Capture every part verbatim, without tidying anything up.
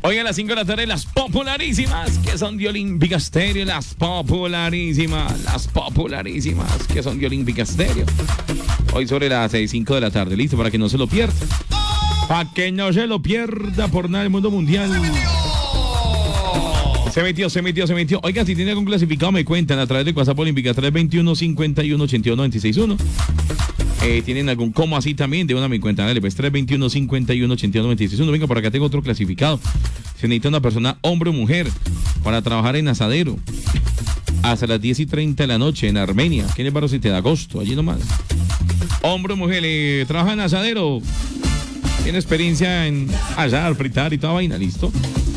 Hoy a las cinco de la tarde, las popularísimas, que son de Olímpica Estéreo. Las popularísimas, las popularísimas, que son de Olímpica Estéreo. Hoy sobre las cinco de la tarde, listo, para que no se lo pierda. Para que no se lo pierda por nada del mundo mundial. Se metió, se metió, se metió. Oiga, si tiene algún clasificado, me cuentan a través de WhatsApp Olímpica tres veintiuno, cincuenta y uno, ochenta y uno, noventa y seis uno. Eh, tienen algún como así también, de una mi cuenta, dale, pues tres veintiuno, cincuenta y uno, ochenta y uno, noventa y seis uno. Venga, por acá tengo otro clasificado. Se necesita una persona, hombre o mujer, para trabajar en asadero hasta las diez y treinta de la noche en Armenia, aquí en el barrio siete de agosto, allí nomás. Hombre o mujer, eh, trabaja en asadero, tiene experiencia en asar, fritar y toda vaina, listo.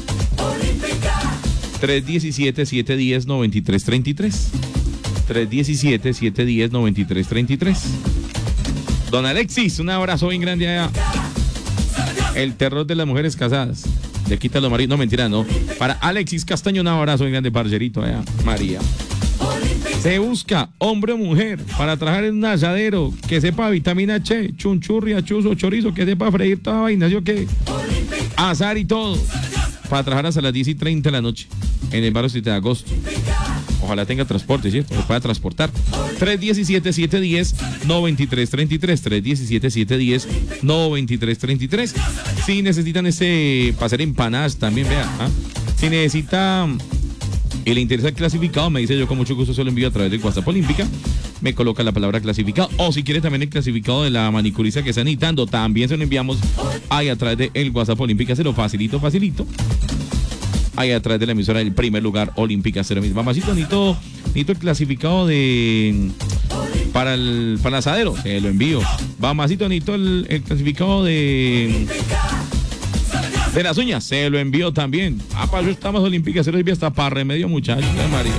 tres diecisiete, siete diez, noventa y tres treinta y tres. tres diecisiete, siete diez, noventa y tres treinta y tres. Don Alexis, un abrazo bien grande allá. El terror de las mujeres casadas. Le quita los maridos. No, mentira, no. Para Alexis Castaño, un abrazo bien grande, parcerito allá. María. Se busca hombre o mujer para trabajar en un asadero que sepa vitamina H, chunchurri, achuzo, chorizo, que sepa freír toda vaina, ¿sí o qué? Azar y todo. Para trabajar hasta las diez y treinta de la noche en el barrio siete de agosto. Ojalá tenga transporte, ¿cierto? Lo pueda transportar. tres diecisiete, siete diez, noventa y tres treinta y tres. tres diecisiete, siete diez, noventa y tres treinta y tres. Si necesitan ese para hacer empanadas también, vea. ¿Ah? Si necesita y le interesa el clasificado, me dice, yo con mucho gusto se lo envío a través de WhatsApp Olímpica. Me coloca la palabra clasificado. O si quiere también el clasificado de la manicurista que está necesitando, también se lo enviamos ahí a través de el WhatsApp Olímpica. Se lo facilito, facilito. Ahí a través de la emisora del primer lugar Olímpica Cero Mis. Mamacito, necesito, necesito el clasificado de para el, para el asadero, se lo envío. Mamacito, necesito el, el clasificado de de las uñas, se lo envío también. Ah, para eso estamos Olímpica Cero Mis, hasta para remedio, muchachos, María.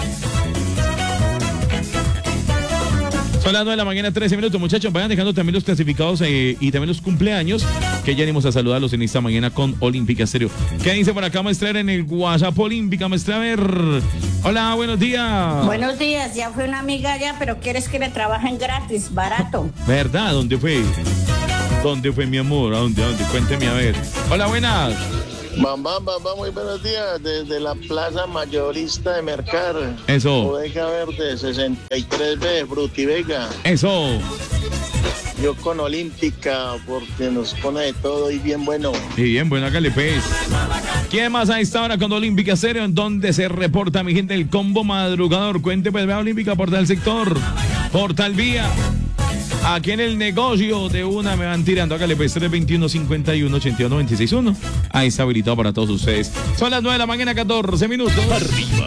Son las nueve de la mañana, trece minutos, muchachos. Vayan dejando también los clasificados eh, y también los cumpleaños, que ya venimos a saludarlos en esta mañana con Olímpica Estéreo. ¿Qué dice por acá, maestra, en el WhatsApp Olímpica, maestra? A ver. Hola, buenos días. Buenos días, ya fue una amiga allá, pero quieres que le trabajen gratis, barato. ¿Verdad? ¿Dónde fue? ¿Dónde fue, mi amor? ¿A dónde? ¿A dónde? Cuénteme, a ver. Hola, buenas. Mamá, mamá, muy buenos días. Desde la Plaza Mayorista de Mercar. Eso. Bodega Verde, sesenta y tres B, Frutivega. Eso. Yo con Olímpica, porque nos pone de todo y bien bueno. Y bien bueno, hágale pues. ¿Quién más a esta hora con Olímpica Estéreo? ¿En dónde se reporta, mi gente, el combo madrugador? Cuente pues, vea Olímpica, Portal Sector, Portal Vía. Aquí en el negocio de una me van tirando. Hágale pues, tres veintiuno, cincuenta y uno, ochenta y uno, noventa y seis uno. Ahí está habilitado para todos ustedes. Son las nueve de la mañana, catorce minutos. Arriba.